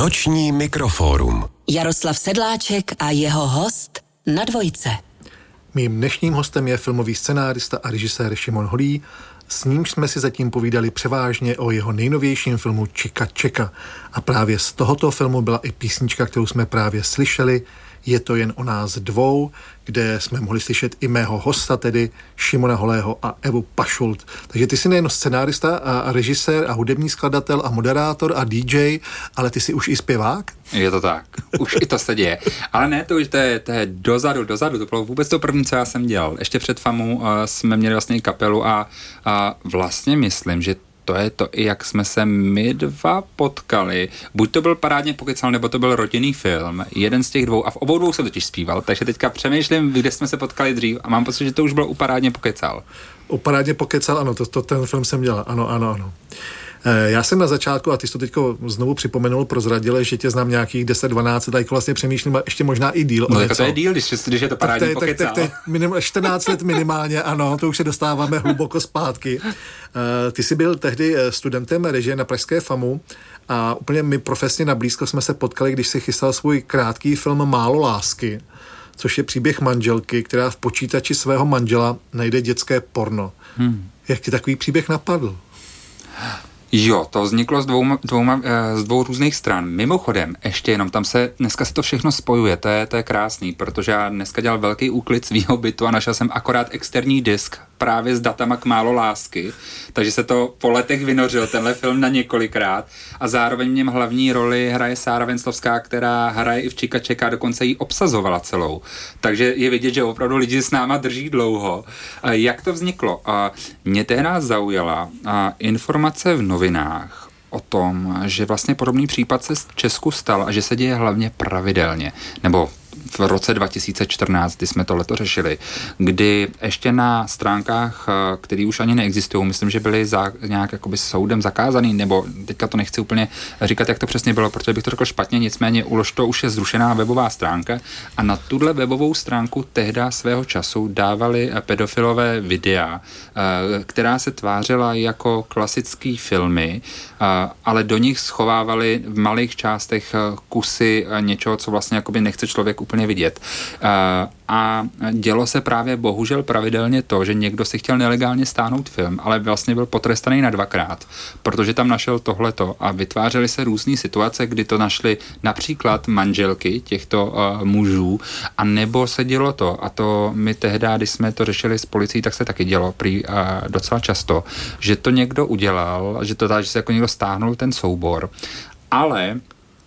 Noční mikrofórum. Jaroslav Sedláček a jeho host na Dvojce. Mým dnešním hostem je filmový scenárista a režisér Šimon Holý. S nímž jsme si zatím povídali převážně o jeho nejnovějším filmu Čika Čeka. A právě z tohoto filmu byla i písnička, kterou jsme právě slyšeli. Je to jen o nás dvou, kde jsme mohli slyšet i mého hosta, tedy Šimona Holého a Evu Pašult. Takže ty jsi nejen scenárista a režisér a hudební skladatel a moderátor a DJ, ale ty jsi už i zpěvák? Je to tak. Už i to se děje. Ale ne, to už to je dozadu. To bylo vůbec to první, co já jsem dělal. Ještě před FAMu jsme měli vlastně i kapelu a vlastně myslím, že to je to, i jak jsme se my dva potkali. Buď to byl Parádně pokecal, nebo to byl rodinný film. Jeden z těch dvou. A v obou dvou jsem totiž zpíval. Takže teďka přemýšlím, kde jsme se potkali dřív. A mám pocit, že to už bylo u Parádně pokecal. U Parádně pokecal, ano, ten film jsem dělal. Ano. Já jsem na začátku, a ty jsi to teďko znovu připomenul, prozradil, že tě znám nějakých 10-12, tak vlastně přemýšlím, ještě možná i díl. No jako to je díl, když je to Parádní pokecal. Tak 14 let minimálně, ano, to už se dostáváme hluboko zpátky. Ty jsi byl tehdy studentem režie na pražské FAMu a úplně my profesně nablízko jsme se potkali, když si chystal svůj krátký film Málo lásky, což je příběh manželky, která v počítači svého manžela najde dětské porno. Jak ti takový příběh napadl? Jo, to vzniklo z dvou různých stran. Mimochodem, ještě jenom, dneska se to všechno spojuje, to je krásný, protože já dneska dělal velký úklid svýho bytu a našel jsem akorát externí disk právě s datama k Málo lásky, takže se to po letech vynořil, tenhle film na několikrát a zároveň v něm hlavní roli hraje Sára Venclovská, která hraje i v Čika Čeka, dokonce ji obsazovala celou. Takže je vidět, že opravdu lidi s náma drží dlouho. Jak to vzniklo? Mě tehdy zaujala informace v novinách o tom, že vlastně podobný případ se v Česku stal a že se děje hlavně pravidelně, nebo v roce 2014, kdy jsme tohleto řešili, kdy ještě na stránkách, které už ani neexistují, myslím, že byly nějak jakoby soudem zakázaný, nebo teďka to nechci úplně říkat, jak to přesně bylo, protože bych to řekl špatně, nicméně to už je zrušená webová stránka a na tuhle webovou stránku tehda svého času dávali pedofilové videa, která se tvářila jako klasický filmy, ale do nich schovávali v malých částech kusy něčeho, co vlastně jakoby nechce člověk úplně vidět. A dělo se právě bohužel pravidelně to, že někdo si chtěl nelegálně stáhnout film, ale vlastně byl potrestaný na 2krát, protože tam našel tohleto a vytvářely se různé situace, kdy to našly například manželky těchto mužů, a nebo se dělo to, a to my tehdy, když jsme to řešili s policií, tak se taky dělo docela často, že to někdo udělal, že se jako někdo stáhnul ten soubor, ale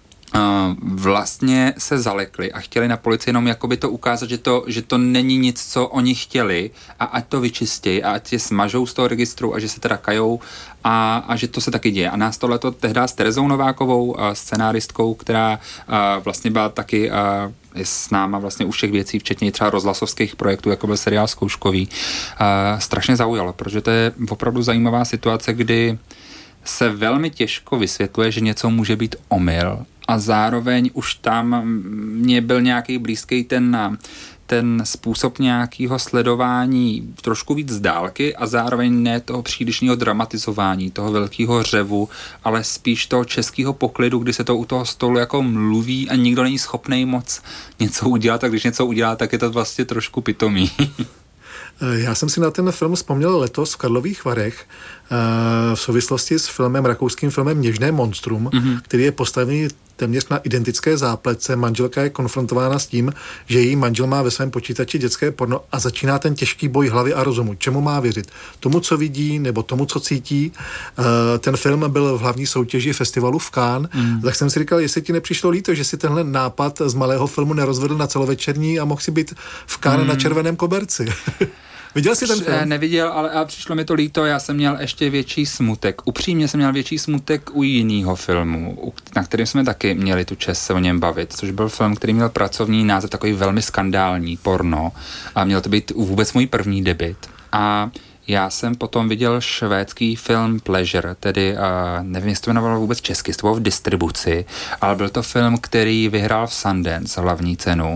vlastně se zalekli a chtěli na policii jenom jakoby to ukázat, že to není nic, co oni chtěli a ať to vyčistějí a ať je smažou z toho registru a že se teda kajou a že to se taky děje. A nás tohleto tehdy s Terezou Novákovou, scenáristkou, která vlastně byla taky je s náma vlastně u všech věcí, včetně třeba rozhlasovských projektů, jako byl seriál Zkouškový, strašně zaujalo, protože to je opravdu zajímavá situace, kdy se velmi těžko vysvětluje, že něco může být omyl a zároveň už tam mě byl nějaký blízký ten způsob nějakého sledování trošku víc z dálky a zároveň ne toho přílišného dramatizování, toho velkého řevu, ale spíš toho českého poklidu, kdy se to u toho stolu jako mluví a nikdo není schopný moc něco udělat, a když něco udělá, tak je to vlastně trošku pitomý. Já jsem si na ten film vzpomněl letos v Karlových Varech v souvislosti s rakouským filmem Něžné monstrum, který je postavený téměř na identické zápletce. Manželka je konfrontována s tím, že její manžel má ve svém počítači dětské porno a začíná ten těžký boj hlavy a rozumu. Čemu má věřit? Tomu, co vidí, nebo tomu, co cítí? Ten film byl v hlavní soutěži festivalu v Cannes, tak jsem si říkal, jestli ti nepřišlo líto, že si tenhle nápad z malého filmu nerozvedl na celovečerní a mohl si být v Cannes na červeném koberci. Viděl jsi ten film? Neviděl, ale přišlo mi to líto, já jsem měl ještě větší smutek. Upřímně jsem měl větší smutek u jiného filmu, na kterém jsme taky měli tu čest se o něm bavit, což byl film, který měl pracovní název, takový velmi skandální, porno, a měl to být vůbec můj první debut. A já jsem potom viděl švédský film Pleasure, tedy nevím, jestli to jmenovalo vůbec česky, to bylo v distribuci, ale byl to film, který vyhrál v Sundance hlavní cenu.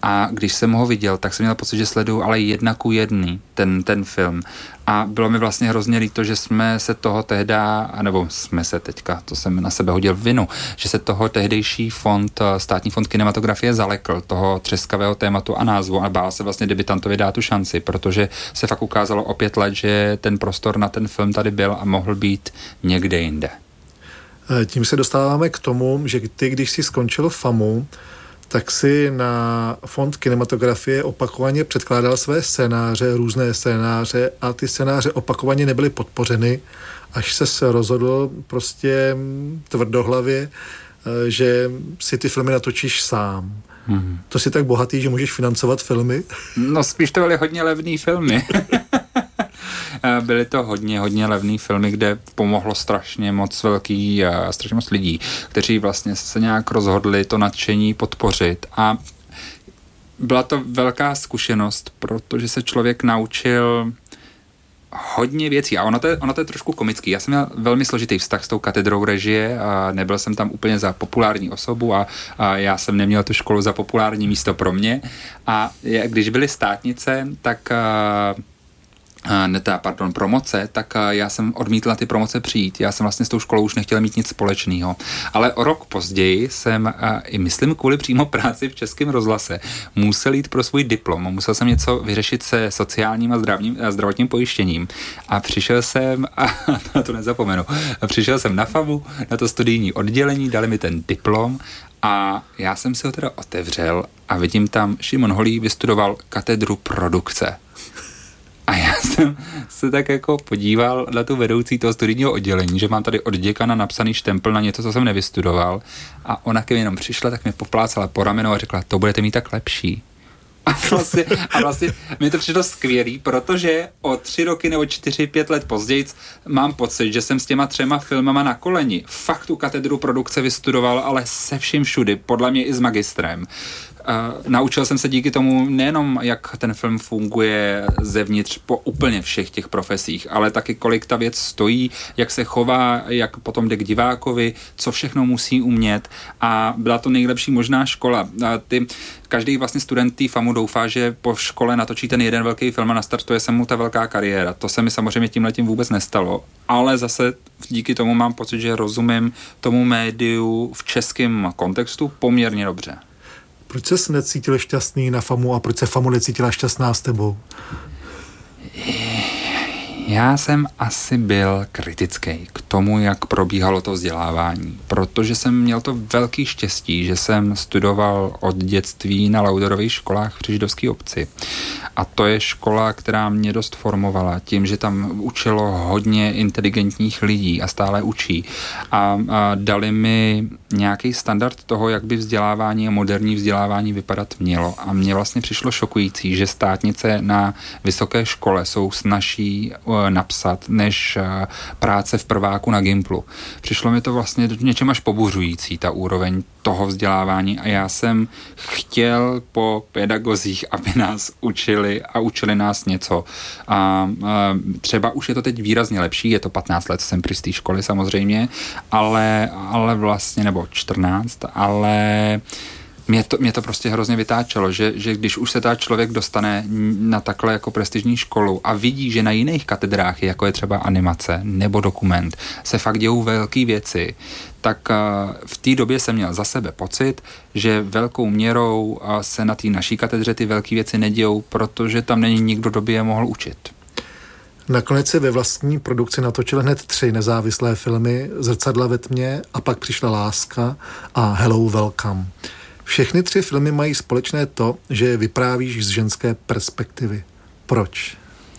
a když jsem ho viděl, tak jsem měl pocit, že sleduju ale 1:1 ten film. A bylo mi vlastně hrozně líto, že jsme se toho tehda, nebo jsme se teďka, to jsem na sebe hodil vinu, že se toho tehdejší fond, Státní fond kinematografie zalekl, toho třeskavého tématu a názvu a bál se vlastně debutantovi dát tu šanci, protože se fakt ukázalo o 5 let, že ten prostor na ten film tady byl a mohl být někde jinde. Tím se dostáváme k tomu, že ty, když jsi skončil FAMu, tak si na fond kinematografie opakovaně předkládal své scénáře, různé scénáře a ty scénáře opakovaně nebyly podpořeny, až se rozhodl prostě tvrdohlavě, že si ty filmy natočíš sám. To jsi tak bohatý, že můžeš financovat filmy? No spíš to byly hodně levný filmy. Byly to hodně levný filmy, kde pomohlo strašně moc strašně moc lidí, kteří vlastně se nějak rozhodli to nadšení podpořit a byla to velká zkušenost, protože se člověk naučil hodně věcí a ono to je trošku komický. Já jsem měl velmi složitý vztah s tou katedrou režie a nebyl jsem tam úplně za populární osobu a já jsem neměl tu školu za populární místo pro mě a když byly státnice, tak promoce, tak já jsem odmítl na ty promoce přijít. Já jsem vlastně s tou školou už nechtěl mít nic společného. Ale o rok později jsem, i myslím kvůli přímo práci v Českém rozhlase, musel jít pro svůj diplom. Musel jsem něco vyřešit se sociálním a zdravotním pojištěním. A přišel jsem, a to nezapomenu, přišel jsem na FAMu, na to studijní oddělení, dali mi ten diplom a já jsem si ho teda otevřel a vidím tam, Šimon Holý vystudoval katedru produkce. A já jsem se tak jako podíval na tu vedoucí toho studijního oddělení, že mám tady od děkana napsaný štempel na něco, co jsem nevystudoval a ona ke mně jenom přišla, tak mě poplácala po ramenu a řekla, to budete mít tak lepší. A vlastně mi to přišlo skvělý, protože o 3 roky nebo 4-5 let později mám pocit, že jsem s těma 3 filmama na koleni fakt tu katedru produkce vystudoval, ale se vším všudy, podle mě i s magistrem. Naučil jsem se díky tomu nejenom, jak ten film funguje zevnitř po úplně všech těch profesích, ale taky kolik ta věc stojí, jak se chová, jak potom jde k divákovi, co všechno musí umět a byla to nejlepší možná škola. Každý vlastně student té FAMu doufá, že po škole natočí ten jeden velký film a nastartuje se mu ta velká kariéra. To se mi samozřejmě tímhletím vůbec nestalo, ale zase díky tomu mám pocit, že rozumím tomu médiu v českém kontextu poměrně dobře. Proč ses necítil šťastný na FAMu a proč se FAMu necítila šťastná s tebou? Já jsem asi byl kritický k tomu, jak probíhalo to vzdělávání, protože jsem měl to velký štěstí, že jsem studoval od dětství na Lauderových školách v Řiždovské obci. A to je škola, která mě dost formovala tím, že tam učilo hodně inteligentních lidí a stále učí. A dali mi nějaký standard toho, jak by vzdělávání a moderní vzdělávání vypadat mělo. A mně vlastně přišlo šokující, že státnice na vysoké škole jsou snazší napsat než práce v prváku na Gimplu. Přišlo mi to vlastně něčem až pobuřující, ta úroveň toho vzdělávání a já jsem chtěl po pedagozích, aby nás učili a učili nás něco. A třeba už je to teď výrazně lepší, je to 15 let, jsem při té školy samozřejmě, ale vlastně, nebo 14, ale mě to prostě hrozně vytáčelo, že když už se ta člověk dostane na takhle jako prestižní školu a vidí, že na jiných katedrách, jako je třeba animace nebo dokument, se fakt dějou velké věci, tak v té době jsem měl za sebe pocit, že velkou měrou se na té naší katedře ty velké věci nedějou, protože tam není nikdo, kdo by je mohl učit. Nakonec si ve vlastní produkci natočil hned 3 nezávislé filmy, Zrcadla ve tmě a pak přišla Láska a Hello Welcome. Všechny 3 filmy mají společné to, že je vyprávíš z ženské perspektivy. Proč?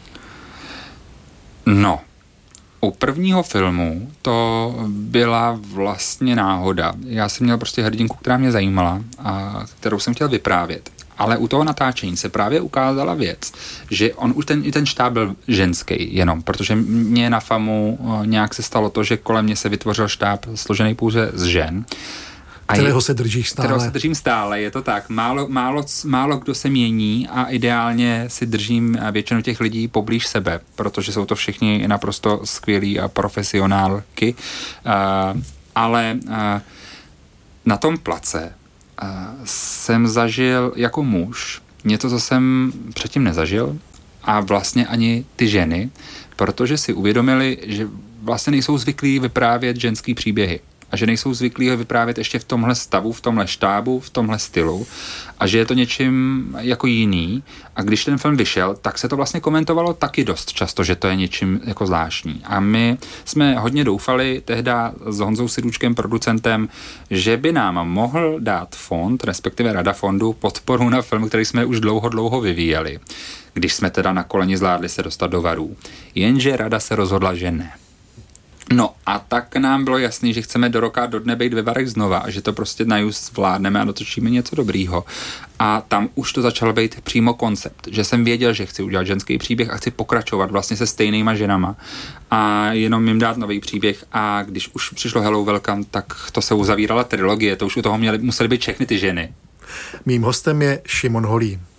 No, u prvního filmu to byla vlastně náhoda. Já jsem měl prostě hrdinku, která mě zajímala a kterou jsem chtěl vyprávět. Ale u toho natáčení se právě ukázala věc, že on už ten štáb byl ženský jenom, protože mě na FAMu nějak se stalo to, že kolem mě se vytvořil štáb složený pouze z žen. Kterého se držíš stále. Kterého se držím stále, je to tak. Málo kdo se mění a ideálně si držím většinu těch lidí poblíž sebe, protože jsou to všichni naprosto skvělí a profesionálky. Ale na tom place jsem zažil jako muž něco, co jsem předtím nezažil a vlastně ani ty ženy, protože si uvědomili, že vlastně nejsou zvyklí vyprávět ženský příběhy a že nejsou zvyklí ho vyprávět ještě v tomhle stavu, v tomhle štábu, v tomhle stylu a že je to něčím jako jiný a když ten film vyšel, tak se to vlastně komentovalo taky dost často, že to je něčím jako zvláštní a my jsme hodně doufali tehda s Honzou Sidůčkem, producentem, že by nám mohl dát fond, respektive Rada fondu, podporu na film, který jsme už dlouho vyvíjeli, když jsme teda na koleni zvládli se dostat do varů. Jenže Rada se rozhodla, že ne. No a tak nám bylo jasný, že chceme do roka do dne být ve varech znova a že to prostě na just zvládneme a dotočíme něco dobrýho. A tam už to začalo být přímo koncept, že jsem věděl, že chci udělat ženský příběh a chci pokračovat vlastně se stejnýma ženama a jenom jim dát nový příběh a když už přišlo Hello Welcome, tak to se uzavírala trilogie, to už u toho musely být všechny ty ženy. Mým hostem je Šimon Holý.